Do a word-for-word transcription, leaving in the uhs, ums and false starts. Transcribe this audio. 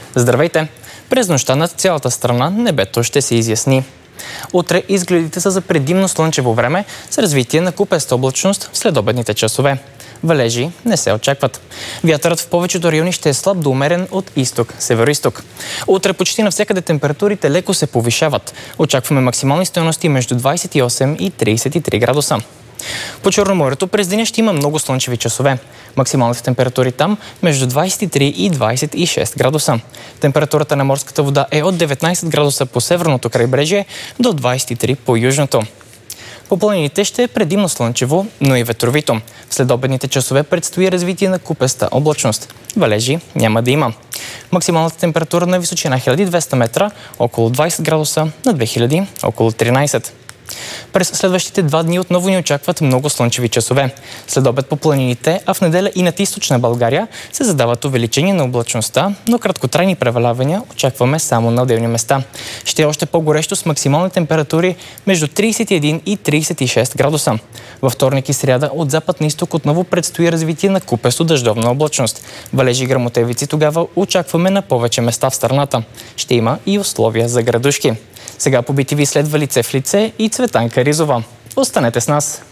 Здравейте! През нощта над цялата страна небето ще се изясни. Утре изгледите са за предимно слънчево време с развитие на купеста облачност в следобедните часове. Валежи не се очакват. Вятърът в повечето райони ще е слаб до умерен от изток-североизток. Утре почти навсякъде температурите леко се повишават. Очакваме максимални стойности между двадесет и осем и тридесет и три градуса. По Черноморието през деня ще има много слънчеви часове. Максималните температури там между двадесет и три и двадесет и шест градуса. Температурата на морската вода е от деветнадесет градуса по северното крайбрежие до двадесет и три по южното. По планините ще е предимно слънчево, но и ветровито. В следобедните часове предстои развитие на купеста облачност. Валежи няма да има. Максималната температура на височина хиляда и двеста метра около двадесет градуса, на две хиляди около тринадесет. През следващите два дни отново ни очакват много слънчеви часове. След обед по планините, а в неделя и над източна България се задават увеличение на облачността, но краткотрайни превалявания очакваме само на отделни места. Ще е още по-горещо с максимални температури между тридесет и един и тридесет и шест градуса. Във вторник и сряда от запад на изток отново предстои развитие на купесто дъждовна облачност. Валежи и гръмотевици тогава очакваме на повече места в страната. Ще има и условия за градушки. Сега по би ти ви следва Лице в лице и Цветанка Ризова. Останете с нас!